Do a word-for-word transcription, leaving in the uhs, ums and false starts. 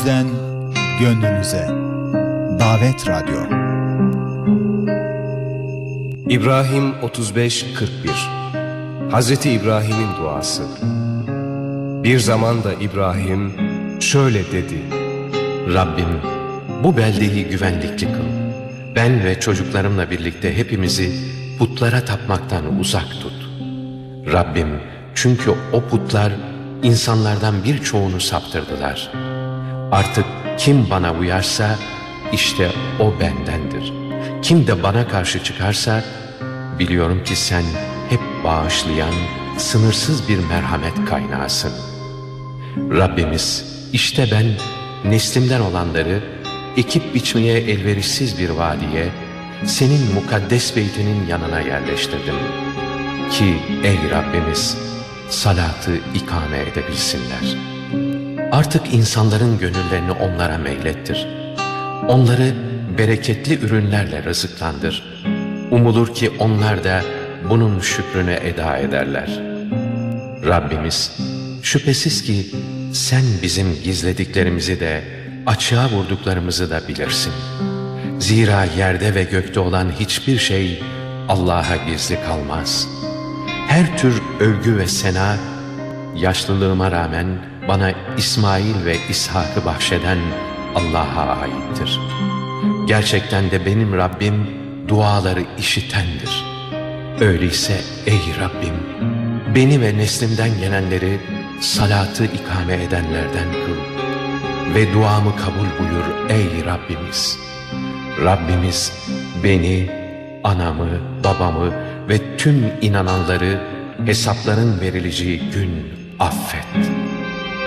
Gönlümüzden gönlünüze. Davet Radyo. İbrahim otuz beş kırk bir Hazreti İbrahim'in duası. Bir zaman da İbrahim şöyle dedi: Rabbim, bu beldeyi güvenlikli kıl. Ben ve çocuklarımla birlikte hepimizi putlara tapmaktan uzak tut. Rabbim, çünkü o putlar insanlardan birçoğunu saptırdılar. Artık kim bana uyarsa işte o bendendir. Kim de bana karşı çıkarsa biliyorum ki sen hep bağışlayan, sınırsız bir merhamet kaynağısın. Rabbimiz, işte ben neslimden olanları ekip biçmeye elverişsiz bir vadiye, senin mukaddes beytinin yanına yerleştirdim. Ki ey Rabbimiz, salatı ikame edebilsinler. Artık insanların gönüllerini onlara meylettir. Onları bereketli ürünlerle rızıklandır. Umulur ki onlar da bunun şükrünü eda ederler. Rabbimiz, şüphesiz ki sen bizim gizlediklerimizi de açığa vurduklarımızı da bilirsin. Zira yerde ve gökte olan hiçbir şey Allah'a gizli kalmaz. Her tür övgü ve sena, yaşlılığıma rağmen bana İsmail ve İshak'ı bahşeden Allah'a aittir. Gerçekten de benim Rabbim duaları işitendir. Öyleyse ey Rabbim, beni ve neslimden gelenleri salatı ikame edenlerden kıl ve duamı kabul buyur ey Rabbimiz. Rabbimiz beni, anamı, babamı ve tüm inananları hesapların verileceği gün affet.